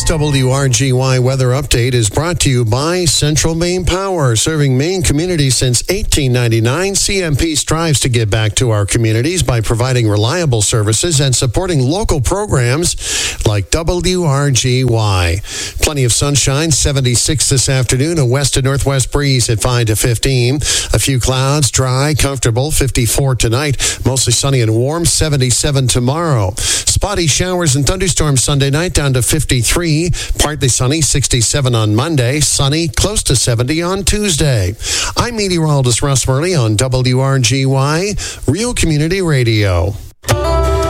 This WRGY weather update is brought to you by Central Maine Power, serving Maine communities since 1899. CMP strives to give back to our communities by providing reliable services and supporting local programs like WRGY. Plenty of sunshine, 76 this afternoon, a west to northwest breeze at 5 to 15. A few clouds, dry, comfortable, 54 tonight. Mostly sunny and warm, 77 tomorrow. Spotty showers and thunderstorms Sunday night down to 53. Partly sunny, 67 on Monday. Sunny, close to 70 on Tuesday. I'm meteorologist Russ Murley on WRGY, Real Community Radio.